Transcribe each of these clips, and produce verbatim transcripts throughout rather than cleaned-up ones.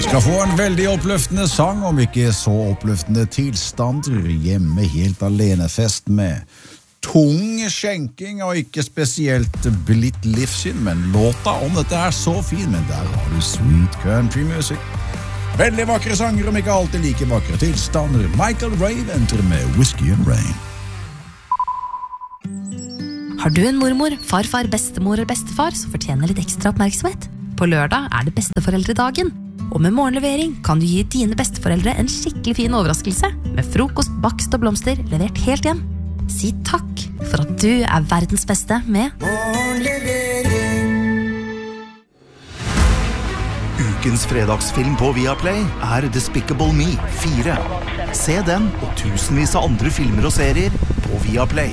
Skal få en veldig oppløftende sang, om ikke så oppløftende tilstander, hjemme helt alene-fest med tung skjenking og ikke spesielt blitt livssyn, men låta om dette er så fin, men der har du sweet country music. Veldig vakre sanger, om ikke alltid like vakre tilstander. Michael Raven med Whiskey and Rain. Har du en mormor, farfar, bestemor eller bestefar som fortjener litt ekstra oppmerksomhet? På lørdag er det besteforeldredagen. Og med morgenlevering kan du gi dine besteforeldre en skikkelig fin overraskelse med frokost, bakst og blomster levert helt hjem. Si takk for at du er verdens beste med morgenlevering. Ukens fredagsfilm på Viaplay er Despicable Me fire. Se den og tusenvis av andre filmer og serier på Viaplay.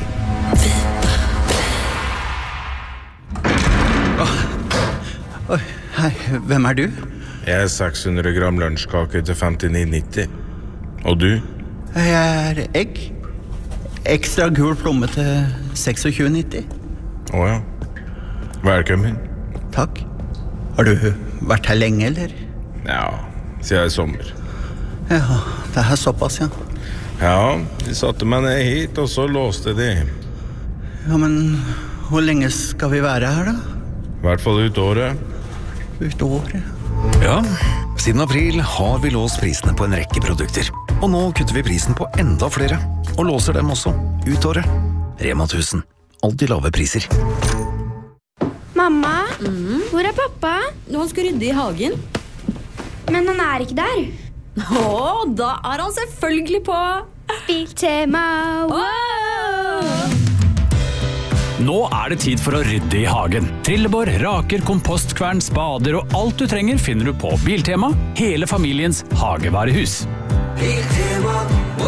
Oi, hei, hvem er du? Jeg er seks hundre gram lunsjkake til femtini nitti. Og du? Jeg er egg. Ekstra gul plomme til tjueseks nitti. Åja. Velkommen. Takk. Har du vært her lenge, eller? Ja, siden i sommer. Ja, det er såpass, ja. Ja, de satte meg ned hit, og så låste de. Ja, men hvor lenge skal vi være her, da? I hvert fall ut året. Ut året? Ja, siden april har vi låst prisene på en rekke produkter. Og nå kutter vi prisen på enda flere. Og låser dem også, ut året. Rema tusen. Alltid lave priser. Mamma, mm. hvor er pappa? Han skal rydde i hagen. Men han er ikke der. Åh, da er han selvfølgelig på Biltema. Wow! Nå er det tid for å rydde i hagen. Trillebår, raker, kompostkvern, spader og alt du trenger finner du på Biltema, hele familiens hagevarehus. Biltema,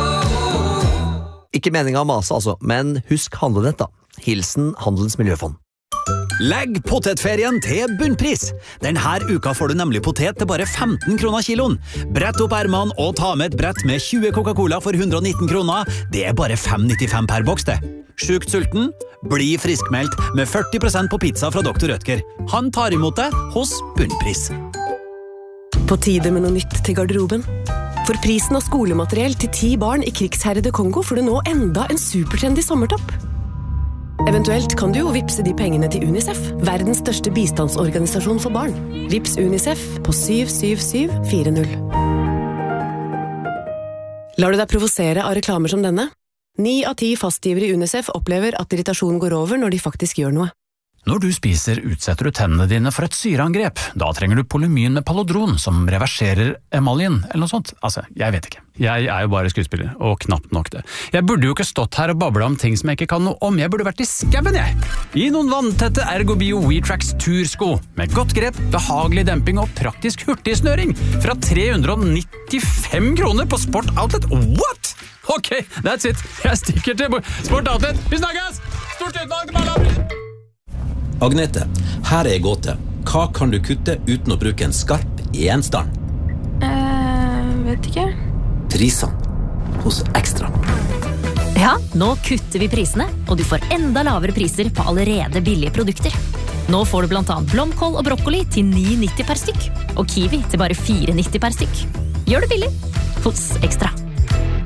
Ikke meningen å mase altså, men husk handlenett da. Hilsen Handelens Miljøfond. Legg potetferien til bunnpris. Denne uka får du nemlig potet til bare femten kroner kiloen. Brett opp ermene og ta med et brett med tjue Coca-Cola for hundre og nitten kroner. Det er bare fem nittifem per boks det. Sjukt sulten? Bli friskmeldt med førti prosent på pizza fra doktor Rødtger. Han tar imot det hos bunnpris. På tide med noe nytt til garderoben. For prisen av skolemateriell til ti barn i krigsherrede Kongo får du nå enda en supertrendy sommertopp. Eventuelt kan du jo vipse de pengene til UNICEF, verdens største bistandsorganisasjon for barn. Vips UNICEF på syv syv syv fire null. Lar du deg provosere av reklamer som denne? Ni av ti fastgivere i UNICEF opplever at irritasjonen går over når de faktisk gjør noe. Når du spiser, utsetter du tennene dine for et syreangrep. Da trenger du polymyn med palodron, som reverserer emaljen, eller noe sånt. Altså, jeg vet ikke. Jeg er jo bare skuespiller, og knapt nok det. Jeg burde jo ikke stått her og babla om ting som jeg ikke kan noe om. Jeg burde vært i skaven, jeg! I noen vanntette Ergobio WeTrax tursko, med godt grep, behagelig demping og praktisk hurtigsnøring, fra tre hundre og nittifem kroner på Sport Outlet. What?! Ok, that's it. Jeg stikker til Sport Outlet. Vi snakkes! Stort utvalg til alle! Agnete, her er gåte. Hva kan du kutte uten å bruke en skarp gjenstand? Eh, vet ikke. Prisene hos Ekstra. Ja, nå kutter vi prisene, og du får enda lavere priser på allerede billige produkter. Nå får du blant annet blomkål og brokkoli til ni nitti per stykk, og kiwi til bare fire nitti per stykk. Gjør det billig hos Ekstra.